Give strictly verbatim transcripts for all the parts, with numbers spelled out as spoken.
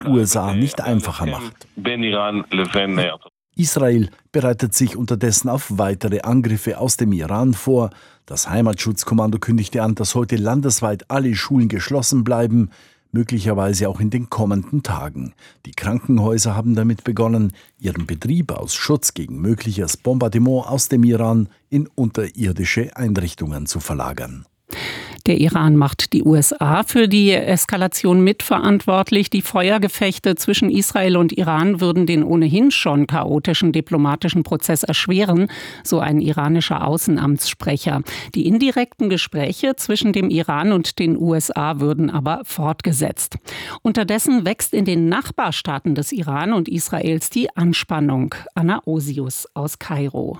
U S A nicht einfacher macht. Israel bereitet sich unterdessen auf weitere Angriffe aus dem Iran vor. Das Heimatschutzkommando kündigte an, dass heute landesweit alle Schulen geschlossen bleiben, möglicherweise auch in den kommenden Tagen. Die Krankenhäuser haben damit begonnen, ihren Betrieb aus Schutz gegen mögliches Bombardement aus dem Iran in unterirdische Einrichtungen zu verlagern. Der Iran macht die U S A für die Eskalation mitverantwortlich. Die Feuergefechte zwischen Israel und Iran würden den ohnehin schon chaotischen diplomatischen Prozess erschweren, so ein iranischer Außenamtssprecher. Die indirekten Gespräche zwischen dem Iran und den U S A würden aber fortgesetzt. Unterdessen wächst in den Nachbarstaaten des Iran und Israels die Anspannung. Anna Osius aus Kairo.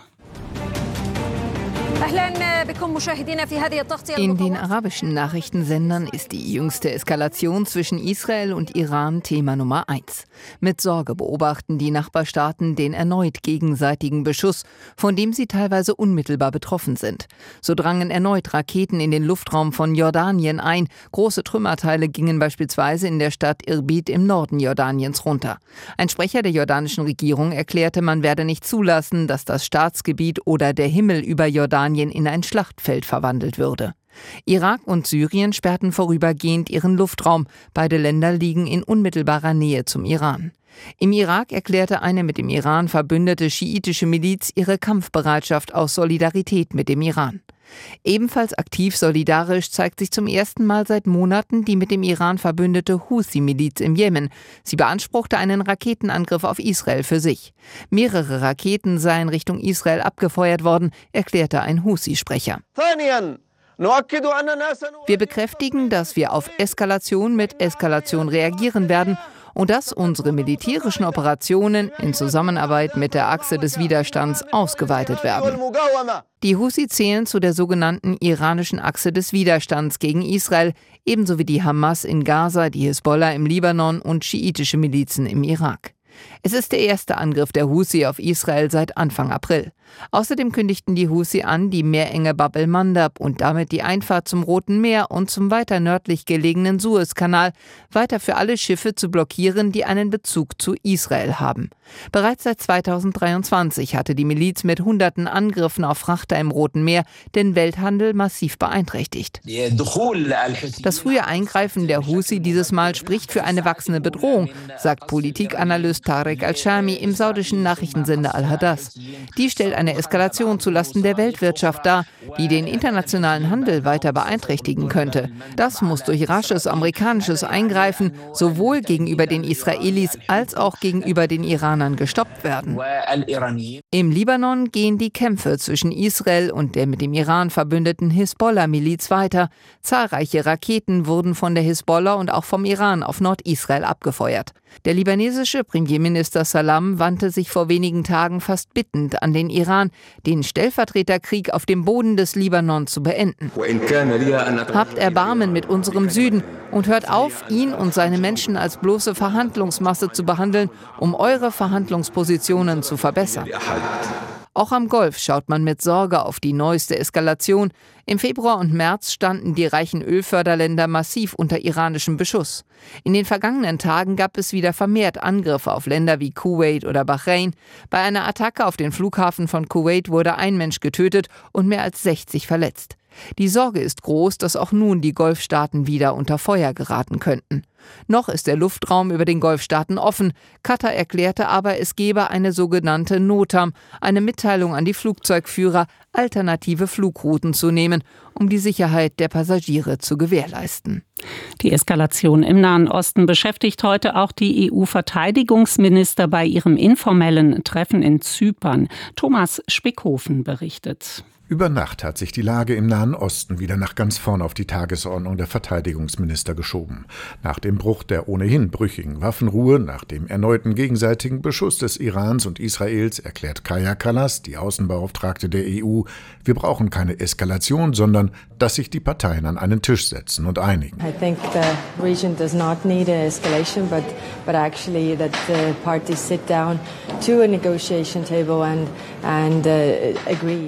In den arabischen Nachrichtensendern ist die jüngste Eskalation zwischen Israel und Iran Thema Nummer eins. Mit Sorge beobachten die Nachbarstaaten den erneut gegenseitigen Beschuss, von dem sie teilweise unmittelbar betroffen sind. So drangen erneut Raketen in den Luftraum von Jordanien ein. Große Trümmerteile gingen beispielsweise in der Stadt Irbid im Norden Jordaniens runter. Ein Sprecher der jordanischen Regierung erklärte, man werde nicht zulassen, dass das Staatsgebiet oder der Himmel über Jordanien in ein Schlachtfeld verwandelt würde. Irak und Syrien sperrten vorübergehend ihren Luftraum. Beide Länder liegen in unmittelbarer Nähe zum Iran. Im Irak erklärte eine mit dem Iran verbündete schiitische Miliz ihre Kampfbereitschaft aus Solidarität mit dem Iran. Ebenfalls aktiv solidarisch zeigt sich zum ersten Mal seit Monaten die mit dem Iran verbündete Houthi-Miliz im Jemen. Sie beanspruchte einen Raketenangriff auf Israel für sich. Mehrere Raketen seien Richtung Israel abgefeuert worden, erklärte ein Houthi-Sprecher. Wir bekräftigen, dass wir auf Eskalation mit Eskalation reagieren werden und dass unsere militärischen Operationen in Zusammenarbeit mit der Achse des Widerstands ausgeweitet werden. Die Houthi zählen zu der sogenannten iranischen Achse des Widerstands gegen Israel, ebenso wie die Hamas in Gaza, die Hisbollah im Libanon und schiitische Milizen im Irak. Es ist der erste Angriff der Houthi auf Israel seit Anfang April. Außerdem kündigten die Houthi an, die Meerenge Bab el-Mandab und damit die Einfahrt zum Roten Meer und zum weiter nördlich gelegenen Suezkanal weiter für alle Schiffe zu blockieren, die einen Bezug zu Israel haben. Bereits seit zweitausenddreiundzwanzig hatte die Miliz mit hunderten Angriffen auf Frachter im Roten Meer den Welthandel massiv beeinträchtigt. Das frühe Eingreifen der Houthi dieses Mal spricht für eine wachsende Bedrohung, sagt Politikanalyst Tarek Al-Shami im saudischen Nachrichtensender Al-Hadath. Die stellt eine Eskalation zulasten der Weltwirtschaft dar, die den internationalen Handel weiter beeinträchtigen könnte. Das muss durch rasches amerikanisches Eingreifen sowohl gegenüber den Israelis als auch gegenüber den Iranern gestoppt werden. Im Libanon gehen die Kämpfe zwischen Israel und der mit dem Iran verbündeten Hisbollah-Miliz weiter. Zahlreiche Raketen wurden von der Hisbollah und auch vom Iran auf Nordisrael abgefeuert. Der libanesische Premierminister Salam wandte sich vor wenigen Tagen fast bittend an den Iran, den Stellvertreterkrieg auf dem Boden des Libanon zu beenden. Habt Erbarmen mit unserem Süden und hört auf, ihn und seine Menschen als bloße Verhandlungsmasse zu behandeln, um eure Verhandlungspositionen zu verbessern. Auch am Golf schaut man mit Sorge auf die neueste Eskalation. Im Februar und März standen die reichen Ölförderländer massiv unter iranischem Beschuss. In den vergangenen Tagen gab es wieder vermehrt Angriffe auf Länder wie Kuwait oder Bahrain. Bei einer Attacke auf den Flughafen von Kuwait wurde ein Mensch getötet und mehr als sechzig verletzt. Die Sorge ist groß, dass auch nun die Golfstaaten wieder unter Feuer geraten könnten. Noch ist der Luftraum über den Golfstaaten offen. Katar erklärte aber, es gebe eine sogenannte NOTAM, eine Mitteilung an die Flugzeugführer, alternative Flugrouten zu nehmen, um die Sicherheit der Passagiere zu gewährleisten. Die Eskalation im Nahen Osten beschäftigt heute auch die E U-Verteidigungsminister bei ihrem informellen Treffen in Zypern. Thomas Spickhofen berichtet. Über Nacht hat sich die Lage im Nahen Osten wieder nach ganz vorn auf die Tagesordnung der Verteidigungsminister geschoben. Nach dem Bruch der ohnehin brüchigen Waffenruhe, nach dem erneuten gegenseitigen Beschuss des Irans und Israels, erklärt Kaja Kallas, die Außenbeauftragte der E U, wir brauchen keine Eskalation, sondern dass sich die Parteien an einen Tisch setzen und einigen. I think the region does not need an escalation, but but actually that the parties sit down to a negotiation table and and uh, agree.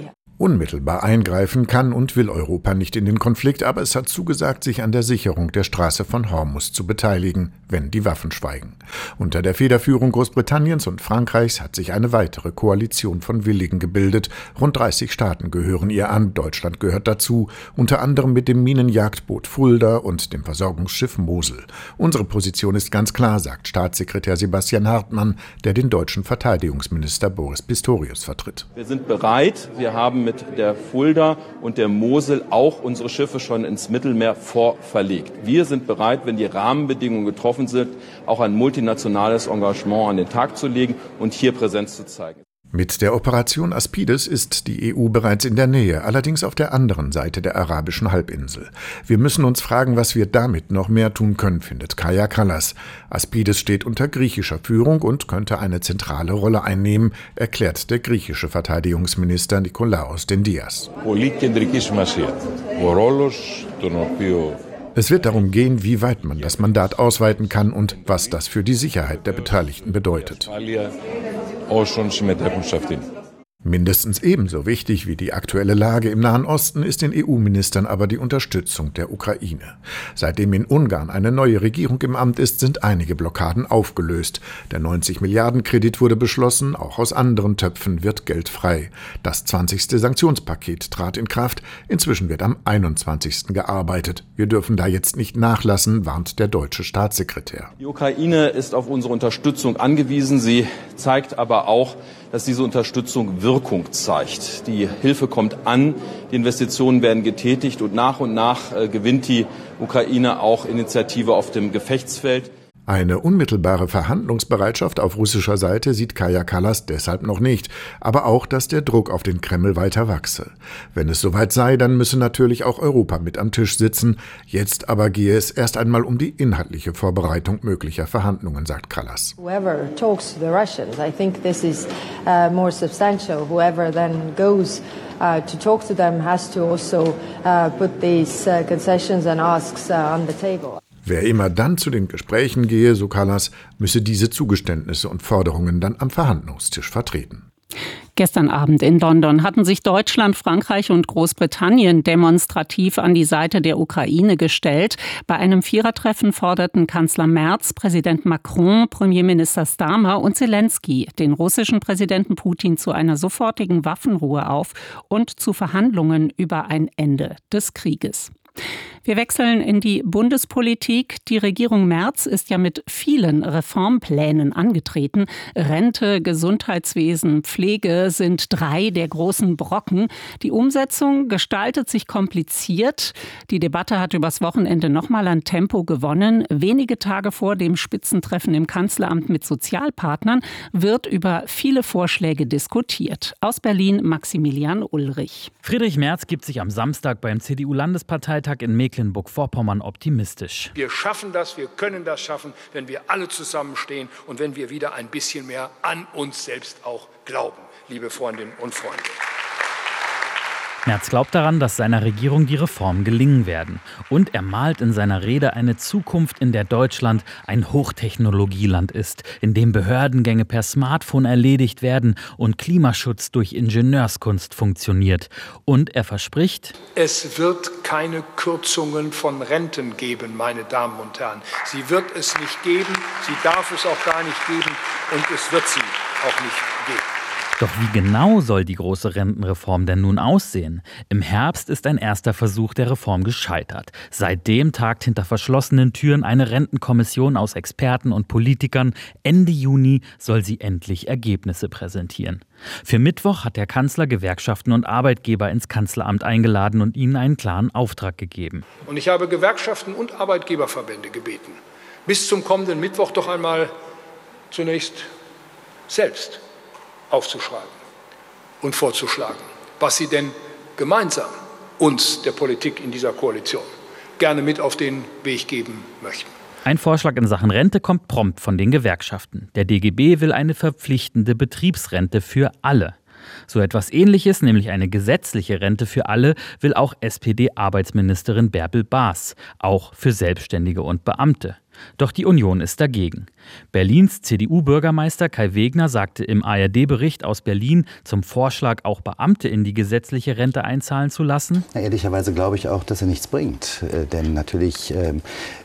Unmittelbar eingreifen kann und will Europa nicht in den Konflikt, aber es hat zugesagt, sich an der Sicherung der Straße von Hormuz zu beteiligen, wenn die Waffen schweigen. Unter der Federführung Großbritanniens und Frankreichs hat sich eine weitere Koalition von Willigen gebildet. Rund dreißig Staaten gehören ihr an, Deutschland gehört dazu, unter anderem mit dem Minenjagdboot Fulda und dem Versorgungsschiff Mosel. Unsere Position ist ganz klar, sagt Staatssekretär Sebastian Hartmann, der den deutschen Verteidigungsminister Boris Pistorius vertritt. Wir sind bereit, wir haben mit der Fulda und der Mosel auch unsere Schiffe schon ins Mittelmeer vorverlegt. Wir sind bereit, wenn die Rahmenbedingungen getroffen sind, auch ein multinationales Engagement an den Tag zu legen und hier Präsenz zu zeigen. Mit der Operation Aspides ist die E U bereits in der Nähe, allerdings auf der anderen Seite der arabischen Halbinsel. Wir müssen uns fragen, was wir damit noch mehr tun können, findet Kaja Kallas. Aspides steht unter griechischer Führung und könnte eine zentrale Rolle einnehmen, erklärt der griechische Verteidigungsminister Nikolaos Dendias. Es wird darum gehen, wie weit man das Mandat ausweiten kann und was das für die Sicherheit der Beteiligten bedeutet. Mindestens ebenso wichtig wie die aktuelle Lage im Nahen Osten ist den E U-Ministern aber die Unterstützung der Ukraine. Seitdem in Ungarn eine neue Regierung im Amt ist, sind einige Blockaden aufgelöst. Der neunzig Milliarden Kredit wurde beschlossen, auch aus anderen Töpfen wird Geld frei. Das zwanzigste Sanktionspaket trat in Kraft, inzwischen wird am einundzwanzigsten gearbeitet. Wir dürfen da jetzt nicht nachlassen, warnt der deutsche Staatssekretär. Die Ukraine ist auf unsere Unterstützung angewiesen, sie zeigt aber auch, dass diese Unterstützung Wirkung zeigt. Die Hilfe kommt an, die Investitionen werden getätigt und nach und nach äh, gewinnt die Ukraine auch Initiative auf dem Gefechtsfeld. Eine unmittelbare Verhandlungsbereitschaft auf russischer Seite sieht Kaja Kallas deshalb noch nicht, aber auch, dass der Druck auf den Kreml weiter wachse. Wenn es soweit sei, dann müsse natürlich auch Europa mit am Tisch sitzen. Jetzt aber gehe es erst einmal um die inhaltliche Vorbereitung möglicher Verhandlungen, sagt Kallas. Whoever talks to the Russians, I think this is uh, more substantial. Whoever then goes uh, to talk to them has to also uh, put these uh, concessions and asks uh, on the table. Wer immer dann zu den Gesprächen gehe, so Kallas, müsse diese Zugeständnisse und Forderungen dann am Verhandlungstisch vertreten. Gestern Abend in London hatten sich Deutschland, Frankreich und Großbritannien demonstrativ an die Seite der Ukraine gestellt. Bei einem Vierertreffen forderten Kanzler Merz, Präsident Macron, Premierminister Starmer und Zelensky den russischen Präsidenten Putin zu einer sofortigen Waffenruhe auf und zu Verhandlungen über ein Ende des Krieges. Wir wechseln in die Bundespolitik. Die Regierung Merz ist ja mit vielen Reformplänen angetreten. Rente, Gesundheitswesen, Pflege sind drei der großen Brocken. Die Umsetzung gestaltet sich kompliziert. Die Debatte hat übers Wochenende nochmal an Tempo gewonnen. Wenige Tage vor dem Spitzentreffen im Kanzleramt mit Sozialpartnern wird über viele Vorschläge diskutiert. Aus Berlin Maximilian Ulrich. Friedrich Merz gibt sich am Samstag beim C D U-Landesparteitag in Mecklenburg-Vorpommern optimistisch. Wir schaffen das, wir können das schaffen, wenn wir alle zusammenstehen und wenn wir wieder ein bisschen mehr an uns selbst auch glauben, liebe Freundinnen und Freunde. Merz glaubt daran, dass seiner Regierung die Reformen gelingen werden. Und er malt in seiner Rede eine Zukunft, in der Deutschland ein Hochtechnologieland ist, in dem Behördengänge per Smartphone erledigt werden und Klimaschutz durch Ingenieurskunst funktioniert. Und er verspricht: Es wird keine Kürzungen von Renten geben, meine Damen und Herren. Sie wird es nicht geben, sie darf es auch gar nicht geben und es wird sie auch nicht geben. Doch wie genau soll die große Rentenreform denn nun aussehen? Im Herbst ist ein erster Versuch der Reform gescheitert. Seitdem tagt hinter verschlossenen Türen eine Rentenkommission aus Experten und Politikern. Ende Juni soll sie endlich Ergebnisse präsentieren. Für Mittwoch hat der Kanzler Gewerkschaften und Arbeitgeber ins Kanzleramt eingeladen und ihnen einen klaren Auftrag gegeben. Und ich habe Gewerkschaften und Arbeitgeberverbände gebeten, bis zum kommenden Mittwoch doch einmal zunächst selbst aufzuschreiben und vorzuschlagen, was sie denn gemeinsam uns, der Politik in dieser Koalition, gerne mit auf den Weg geben möchten. Ein Vorschlag in Sachen Rente kommt prompt von den Gewerkschaften. Der D G B will eine verpflichtende Betriebsrente für alle. So etwas Ähnliches, nämlich eine gesetzliche Rente für alle, will auch S P D-Arbeitsministerin Bärbel Baas, auch für Selbstständige und Beamte. Doch die Union ist dagegen. Berlins C D U-Bürgermeister Kai Wegner sagte im A R D-Bericht aus Berlin zum Vorschlag, auch Beamte in die gesetzliche Rente einzahlen zu lassen. Na, ehrlicherweise glaube ich auch, dass er nichts bringt. Äh, denn natürlich äh,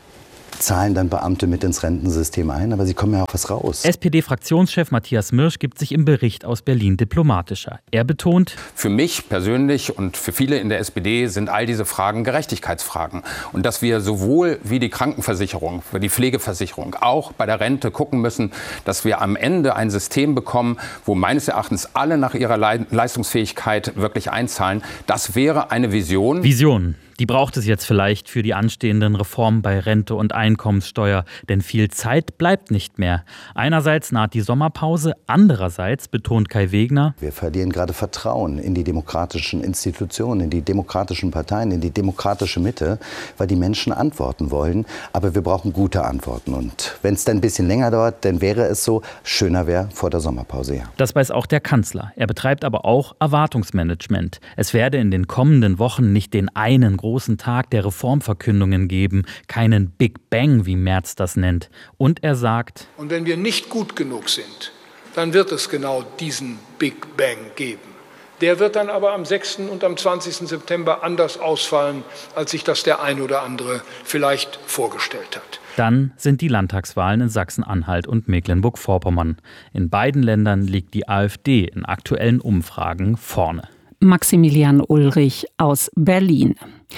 zahlen dann Beamte mit ins Rentensystem ein, aber sie kommen ja auch was raus. S P D-Fraktionschef Matthias Mirsch gibt sich im Bericht aus Berlin diplomatischer. Er betont: Für mich persönlich und für viele in der S P D sind all diese Fragen Gerechtigkeitsfragen. Und dass wir sowohl wie die Krankenversicherung, wie die Pflegeversicherung, auch bei der Rente gucken müssen, dass wir am Ende ein System bekommen, wo meines Erachtens alle nach ihrer Leistungsfähigkeit wirklich einzahlen. Das wäre eine Vision. Vision. Die braucht es jetzt vielleicht für die anstehenden Reformen bei Rente und Einkommenssteuer, denn viel Zeit bleibt nicht mehr. Einerseits naht die Sommerpause, andererseits, betont Kai Wegner, wir verlieren gerade Vertrauen in die demokratischen Institutionen, in die demokratischen Parteien, in die demokratische Mitte, weil die Menschen Antworten wollen. Aber wir brauchen gute Antworten. Und wenn es dann ein bisschen länger dauert, dann wäre es so, schöner wäre vor der Sommerpause, ja. Das weiß auch der Kanzler. Er betreibt aber auch Erwartungsmanagement. Es werde in den kommenden Wochen nicht den einen großen großen Tag der Reformverkündungen geben, keinen Big Bang, wie Merz das nennt. Und er sagt: Und wenn wir nicht gut genug sind, dann wird es genau diesen Big Bang geben. Der wird dann aber am sechsten und am zwanzigsten September anders ausfallen, als sich das der ein oder andere vielleicht vorgestellt hat. Dann sind die Landtagswahlen in Sachsen-Anhalt und Mecklenburg-Vorpommern. In beiden Ländern liegt die AfD in aktuellen Umfragen vorne. Maximilian Ulrich aus Berlin.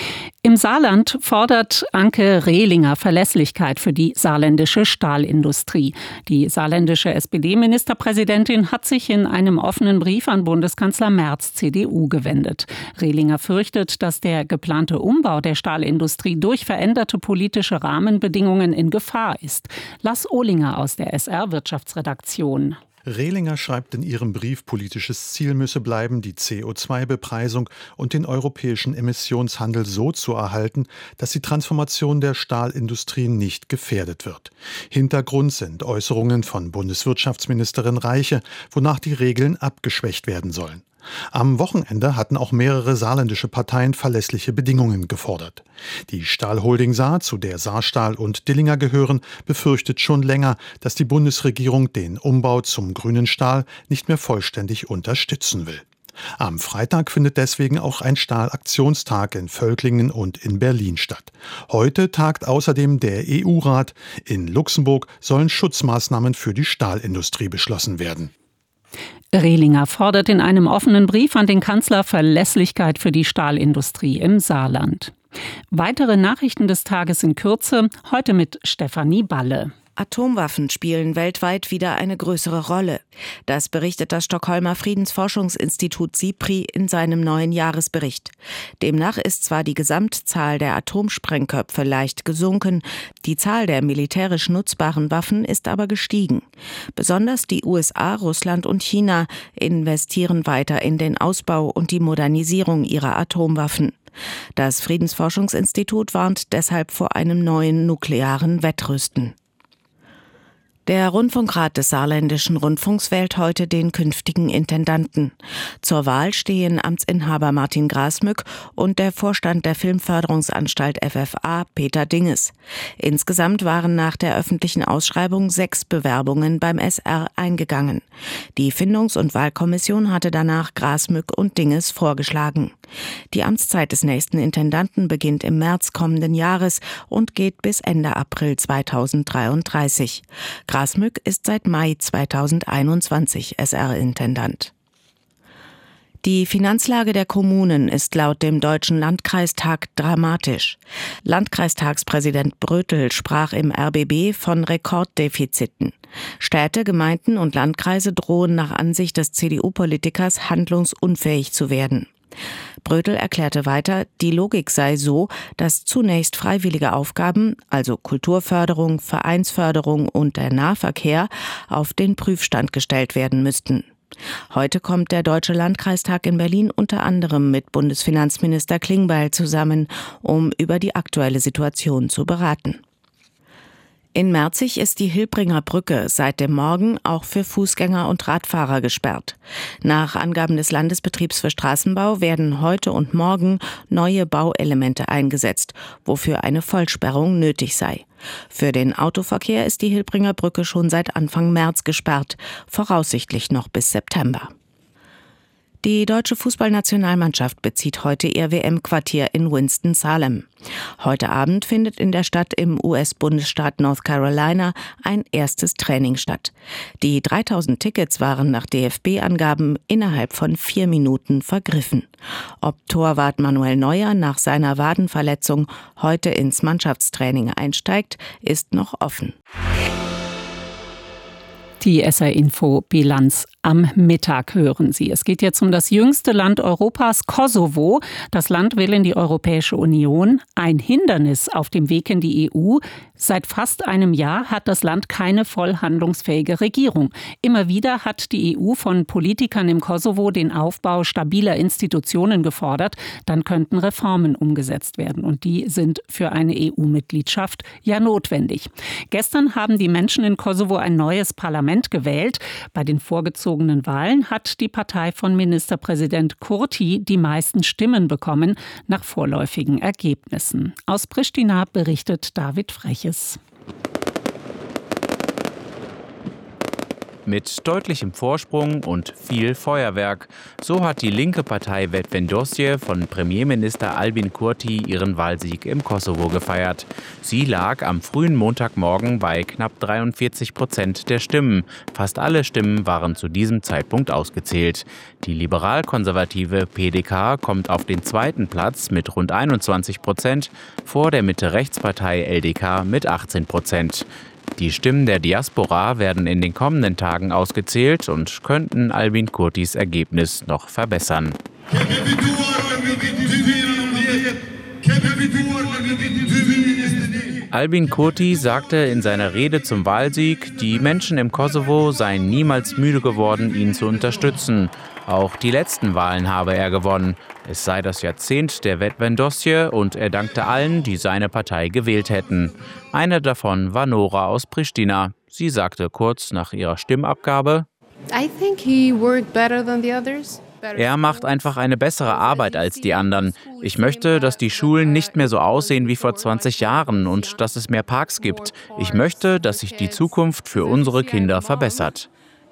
Im Saarland fordert Anke Rehlinger Verlässlichkeit für die saarländische Stahlindustrie. Die saarländische S P D-Ministerpräsidentin hat sich in einem offenen Brief an Bundeskanzler Merz C D U gewendet. Rehlinger fürchtet, dass der geplante Umbau der Stahlindustrie durch veränderte politische Rahmenbedingungen in Gefahr ist. Lars Ohlinger aus der S R-Wirtschaftsredaktion. Rehlinger schreibt in ihrem Brief, politisches Ziel müsse bleiben, die C O zwei Bepreisung und den europäischen Emissionshandel so zu erhalten, dass die Transformation der Stahlindustrie nicht gefährdet wird. Hintergrund sind Äußerungen von Bundeswirtschaftsministerin Reiche, wonach die Regeln abgeschwächt werden sollen. Am Wochenende hatten auch mehrere saarländische Parteien verlässliche Bedingungen gefordert. Die Stahlholding Saar, zu der Saarstahl und Dillinger gehören, befürchtet schon länger, dass die Bundesregierung den Umbau zum grünen Stahl nicht mehr vollständig unterstützen will. Am Freitag findet deswegen auch ein Stahlaktionstag in Völklingen und in Berlin statt. Heute tagt außerdem der E U-Rat. In Luxemburg sollen Schutzmaßnahmen für die Stahlindustrie beschlossen werden. Rehlinger fordert in einem offenen Brief an den Kanzler Verlässlichkeit für die Stahlindustrie im Saarland. Weitere Nachrichten des Tages in Kürze, heute mit Stefanie Balle. Atomwaffen spielen weltweit wieder eine größere Rolle. Das berichtet das Stockholmer Friedensforschungsinstitut SIPRI in seinem neuen Jahresbericht. Demnach ist zwar die Gesamtzahl der Atomsprengköpfe leicht gesunken, die Zahl der militärisch nutzbaren Waffen ist aber gestiegen. Besonders die U S A, Russland und China investieren weiter in den Ausbau und die Modernisierung ihrer Atomwaffen. Das Friedensforschungsinstitut warnt deshalb vor einem neuen nuklearen Wettrüsten. Der Rundfunkrat des Saarländischen Rundfunks wählt heute den künftigen Intendanten. Zur Wahl stehen Amtsinhaber Martin Grasmück und der Vorstand der Filmförderungsanstalt F F A, Peter Dinges. Insgesamt waren nach der öffentlichen Ausschreibung sechs Bewerbungen beim S R eingegangen. Die Findungs- und Wahlkommission hatte danach Grasmück und Dinges vorgeschlagen. Die Amtszeit des nächsten Intendanten beginnt im März kommenden Jahres und geht bis Ende April zweitausenddreiunddreißig. Grasmück ist seit Mai zweitausendeinundzwanzig S R-Intendant. Die Finanzlage der Kommunen ist laut dem Deutschen Landkreistag dramatisch. Landkreistagspräsident Brötel sprach im R B B von Rekorddefiziten. Städte, Gemeinden und Landkreise drohen nach Ansicht des C D U-Politikers handlungsunfähig zu werden. Brötel erklärte weiter, die Logik sei so, dass zunächst freiwillige Aufgaben, also Kulturförderung, Vereinsförderung und der Nahverkehr, auf den Prüfstand gestellt werden müssten. Heute kommt der Deutsche Landkreistag in Berlin unter anderem mit Bundesfinanzminister Klingbeil zusammen, um über die aktuelle Situation zu beraten. In Merzig ist die Hilbringer Brücke seit dem Morgen auch für Fußgänger und Radfahrer gesperrt. Nach Angaben des Landesbetriebs für Straßenbau werden heute und morgen neue Bauelemente eingesetzt, wofür eine Vollsperrung nötig sei. Für den Autoverkehr ist die Hilbringer Brücke schon seit Anfang März gesperrt, voraussichtlich noch bis September. Die deutsche Fußballnationalmannschaft bezieht ihr W M-Quartier in Winston-Salem. Heute Abend findet in der Stadt im U S-Bundesstaat North Carolina ein erstes Training statt. Die dreitausend Tickets waren nach D F B-Angaben innerhalb von vier Minuten vergriffen. Ob Torwart Manuel Neuer nach seiner Wadenverletzung heute ins Mannschaftstraining einsteigt, ist noch offen. Die S R-Info-Bilanz am Mittag hören Sie. Es geht jetzt um das jüngste Land Europas, Kosovo. Das Land will in die Europäische Union. Ein Hindernis auf dem Weg in die E U. Seit fast einem Jahr hat das Land keine voll handlungsfähige Regierung. Immer wieder hat die E U von Politikern im Kosovo den Aufbau stabiler Institutionen gefordert. Dann könnten Reformen umgesetzt werden. Und die sind für eine E U-Mitgliedschaft ja notwendig. Gestern haben die Menschen in Kosovo ein neues Parlament gewählt. Bei den vorgezogenen Wahlen hat die Partei von Ministerpräsident Kurti die meisten Stimmen bekommen, nach vorläufigen Ergebnissen. Aus Pristina berichtet David Freches. Mit deutlichem Vorsprung und viel Feuerwerk. So hat die linke Partei Vetëvendosje von Premierminister Albin Kurti ihren Wahlsieg im Kosovo gefeiert. Sie lag am frühen Montagmorgen bei knapp dreiundvierzig Prozent der Stimmen. Fast alle Stimmen waren zu diesem Zeitpunkt ausgezählt. Die liberal-konservative P D K kommt auf den zweiten Platz mit rund einundzwanzig Prozent, vor der Mitte-Rechts-Partei L D K mit achtzehn Prozent. Die Stimmen der Diaspora werden in den kommenden Tagen ausgezählt und könnten Albin Kurtis Ergebnis noch verbessern. Albin Kurti sagte in seiner Rede zum Wahlsieg, die Menschen im Kosovo seien niemals müde geworden, ihn zu unterstützen. Auch die letzten Wahlen habe er gewonnen. Es sei das Jahrzehnt der Vetëvendosje und er dankte allen, die seine Partei gewählt hätten. Eine davon war Nora aus Pristina. Sie sagte kurz nach ihrer Stimmabgabe: I think he worked better than the others. Er macht einfach eine bessere Arbeit als die anderen. Ich möchte, dass die Schulen nicht mehr so aussehen wie vor zwanzig Jahren und dass es mehr Parks gibt. Ich möchte, dass sich die Zukunft für unsere Kinder verbessert.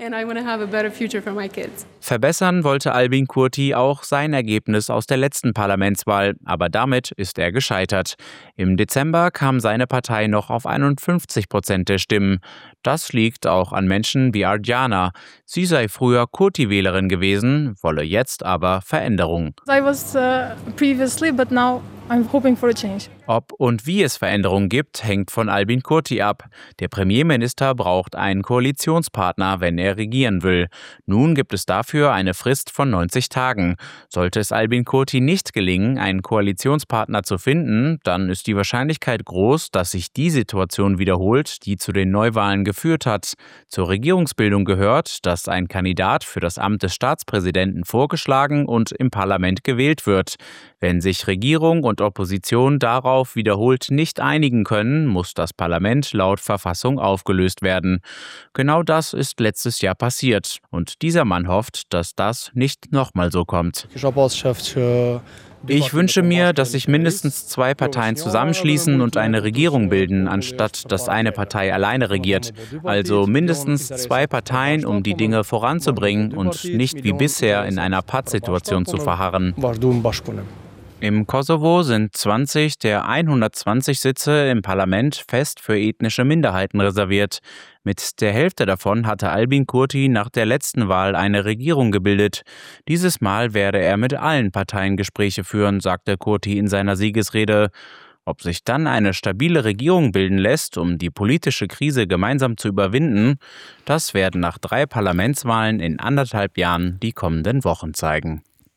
Verbessern wollte Albin Kurti auch sein Ergebnis aus der letzten Parlamentswahl, aber damit ist er gescheitert. Im Dezember kam seine Partei noch auf einundfünfzig Prozent der Stimmen. Das liegt auch an Menschen wie Ardjana. Sie sei früher Kurti-Wählerin gewesen, wolle jetzt aber Veränderung. I was uh, previously, but now I'm hoping for a change. Ob und wie es Veränderungen gibt, hängt von Albin Kurti ab. Der Premierminister braucht einen Koalitionspartner, wenn er regieren will. Nun gibt es dafür eine Frist von neunzig Tagen. Sollte es Albin Kurti nicht gelingen, einen Koalitionspartner zu finden, dann ist die Wahrscheinlichkeit groß, dass sich die Situation wiederholt, die zu den Neuwahlen geführt hat. Zur Regierungsbildung gehört, dass ein Kandidat für das Amt des Staatspräsidenten vorgeschlagen und im Parlament gewählt wird. Wenn sich Regierung und Opposition darauf wiederholt nicht einigen können, muss das Parlament laut Verfassung aufgelöst werden. Genau das ist letztes Jahr passiert. Und dieser Mann hofft, dass das nicht nochmal so kommt. Ich wünsche mir, dass sich mindestens zwei Parteien zusammenschließen und eine Regierung bilden, anstatt dass eine Partei alleine regiert. Also mindestens zwei Parteien, um die Dinge voranzubringen und nicht wie bisher in einer Pattsituation zu verharren. Im Kosovo sind zwanzig der hundertzwanzig Sitze im Parlament fest für ethnische Minderheiten reserviert. Mit der Hälfte davon hatte Albin Kurti nach der letzten Wahl eine Regierung gebildet. Dieses Mal werde er mit allen Parteien Gespräche führen, sagte Kurti in seiner Siegesrede. Ob sich dann eine stabile Regierung bilden lässt, um die politische Krise gemeinsam zu überwinden, das werden nach drei Parlamentswahlen in anderthalb Jahren die kommenden Wochen zeigen.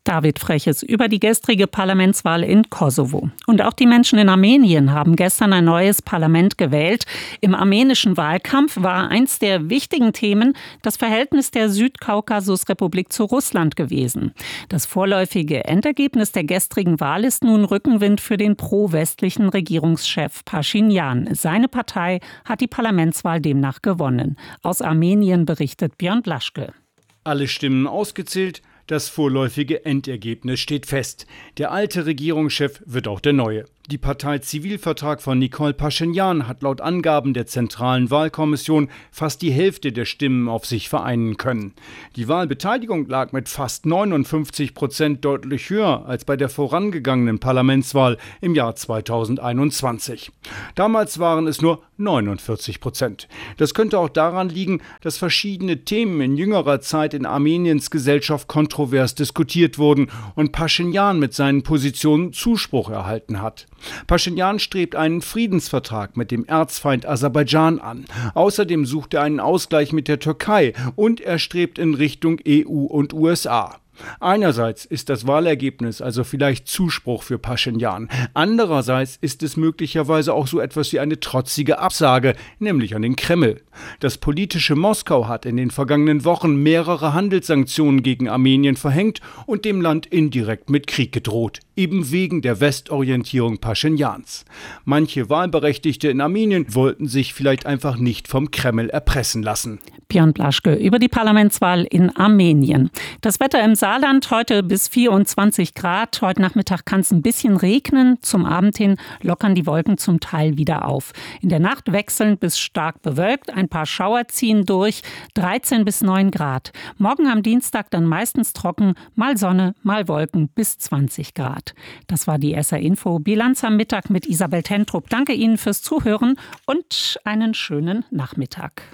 David Freches über die gestrige Parlamentswahl in Kosovo. Und auch die Menschen in Armenien haben gestern ein neues Parlament gewählt. Im armenischen Wahlkampf war eins der wichtigen Themen das Verhältnis der Südkaukasusrepublik zu Russland gewesen. Das vorläufige Endergebnis der gestrigen Wahl ist nun Rückenwind für den pro-westlichen Regierungschef Paschinjan. Seine Partei hat die Parlamentswahl demnach gewonnen. Aus Armenien berichtet Björn Blaschke. Alle Stimmen ausgezählt. Das vorläufige Endergebnis steht fest. Der alte Regierungschef wird auch der neue. Die Partei Zivilvertrag von Nikol Paschinjan hat laut Angaben der Zentralen Wahlkommission fast die Hälfte der Stimmen auf sich vereinen können. Die Wahlbeteiligung lag mit fast neunundfünfzig Prozent deutlich höher als bei der vorangegangenen Parlamentswahl im Jahr zweitausendeinundzwanzig. Damals waren es nur neunundvierzig Prozent. Das könnte auch daran liegen, dass verschiedene Themen in jüngerer Zeit in Armeniens Gesellschaft kontrovers diskutiert wurden und Paschinjan mit seinen Positionen Zuspruch erhalten hat. Paschinjan strebt einen Friedensvertrag mit dem Erzfeind Aserbaidschan an. Außerdem sucht er einen Ausgleich mit der Türkei und er strebt in Richtung E U und U S A. Einerseits ist das Wahlergebnis also vielleicht Zuspruch für Paschinjan. Andererseits ist es möglicherweise auch so etwas wie eine trotzige Absage, nämlich an den Kreml. Das politische Moskau hat in den vergangenen Wochen mehrere Handelssanktionen gegen Armenien verhängt und dem Land indirekt mit Krieg gedroht, eben wegen der Westorientierung Paschinjans. Manche Wahlberechtigte in Armenien wollten sich vielleicht einfach nicht vom Kreml erpressen lassen. Björn Blaschke über die Parlamentswahl in Armenien. Das Wetter im Saarland heute bis vierundzwanzig Grad. Heute Nachmittag kann es ein bisschen regnen. Zum Abend hin lockern die Wolken zum Teil wieder auf. In der Nacht wechselnd bis stark bewölkt. Ein paar Schauer ziehen durch. dreizehn bis neun Grad. Morgen am Dienstag dann meistens trocken. Mal Sonne, mal Wolken bis zwanzig Grad. Das war die S R Info. Bilanz am Mittag mit Isabel Tentrup. Danke Ihnen fürs Zuhören und einen schönen Nachmittag.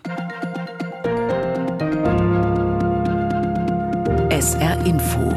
S R Info.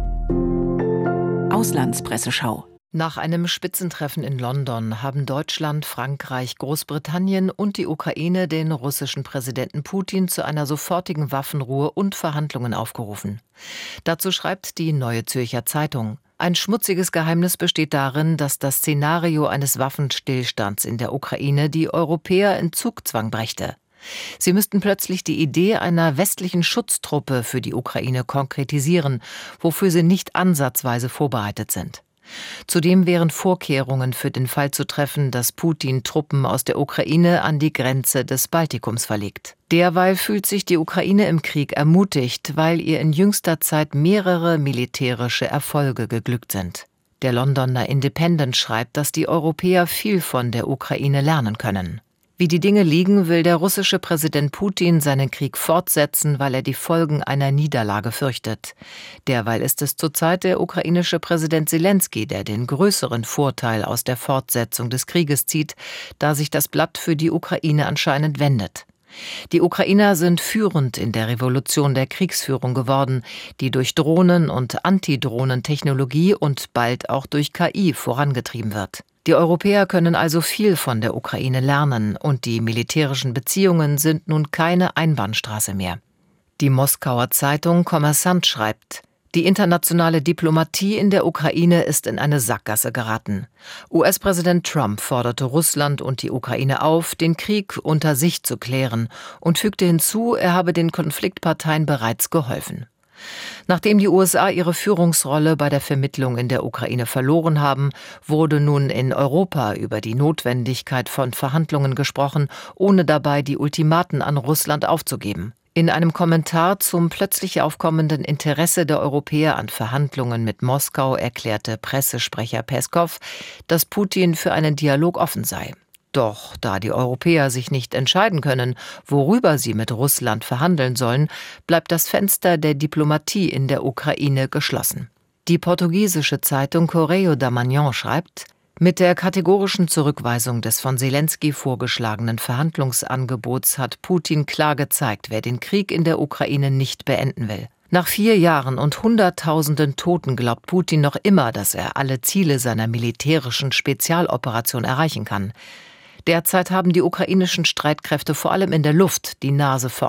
Auslandspresseschau. Nach einem Spitzentreffen in London haben Deutschland, Frankreich, Großbritannien und die Ukraine den russischen Präsidenten Putin zu einer sofortigen Waffenruhe und Verhandlungen aufgerufen. Dazu schreibt die Neue Zürcher Zeitung. Ein schmutziges Geheimnis besteht darin, dass das Szenario eines Waffenstillstands in der Ukraine die Europäer in Zugzwang brächte. Sie müssten plötzlich die Idee einer westlichen Schutztruppe für die Ukraine konkretisieren, wofür sie nicht ansatzweise vorbereitet sind. Zudem wären Vorkehrungen für den Fall zu treffen, dass Putin Truppen aus der Ukraine an die Grenze des Baltikums verlegt. Derweil fühlt sich die Ukraine im Krieg ermutigt, weil ihr in jüngster Zeit mehrere militärische Erfolge geglückt sind. Der Londoner Independent schreibt, dass die Europäer viel von der Ukraine lernen können. Wie die Dinge liegen, will der russische Präsident Putin seinen Krieg fortsetzen, weil er die Folgen einer Niederlage fürchtet. Derweil ist es zurzeit der ukrainische Präsident Selenskyj, der den größeren Vorteil aus der Fortsetzung des Krieges zieht, da sich das Blatt für die Ukraine anscheinend wendet. Die Ukrainer sind führend in der Revolution der Kriegsführung geworden, die durch Drohnen- und Antidrohnentechnologie und bald auch durch K I vorangetrieben wird. Die Europäer können also viel von der Ukraine lernen und die militärischen Beziehungen sind nun keine Einbahnstraße mehr. Die Moskauer Zeitung Kommersant schreibt: Die internationale Diplomatie in der Ukraine ist in eine Sackgasse geraten. U S-Präsident Trump forderte Russland und die Ukraine auf, den Krieg unter sich zu klären und fügte hinzu, er habe den Konfliktparteien bereits geholfen. Nachdem die U S A ihre Führungsrolle bei der Vermittlung in der Ukraine verloren haben, wurde nun in Europa über die Notwendigkeit von Verhandlungen gesprochen, ohne dabei die Ultimaten an Russland aufzugeben. In einem Kommentar zum plötzlich aufkommenden Interesse der Europäer an Verhandlungen mit Moskau erklärte Pressesprecher Peskow, dass Putin für einen Dialog offen sei. Doch da die Europäer sich nicht entscheiden können, worüber sie mit Russland verhandeln sollen, bleibt das Fenster der Diplomatie in der Ukraine geschlossen. Die portugiesische Zeitung Correio da Manhã schreibt: Mit der kategorischen Zurückweisung des von Selenskyj vorgeschlagenen Verhandlungsangebots hat Putin klar gezeigt, wer den Krieg in der Ukraine nicht beenden will. Nach vier Jahren und Hunderttausenden Toten glaubt Putin noch immer, dass er alle Ziele seiner militärischen Spezialoperation erreichen kann. Derzeit haben die ukrainischen Streitkräfte vor allem in der Luft die Nase vorn.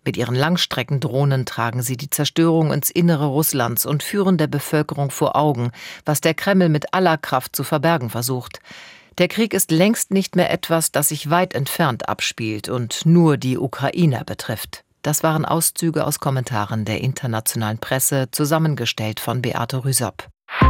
Mit ihren Langstreckendrohnen tragen sie die Zerstörung ins Innere Russlands und führen der Bevölkerung vor Augen, was der Kreml mit aller Kraft zu verbergen versucht. Der Krieg ist längst nicht mehr etwas, das sich weit entfernt abspielt und nur die Ukrainer betrifft. Das waren Auszüge aus Kommentaren der internationalen Presse, zusammengestellt von Beate Rüsop.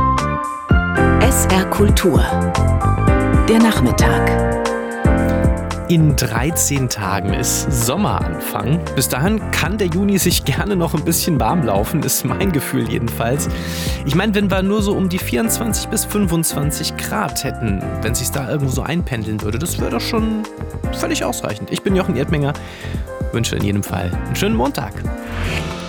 S R Kultur. Der Nachmittag. In dreizehn Tagen ist Sommeranfang. Bis dahin kann der Juni sich gerne noch ein bisschen warm laufen, ist mein Gefühl jedenfalls. Ich meine, wenn wir nur so um die vierundzwanzig bis fünfundzwanzig Grad hätten, wenn es sich da irgendwo so einpendeln würde, das wäre doch schon völlig ausreichend. Ich bin Jochen Erdmenger, wünsche in jedem Fall einen schönen Montag.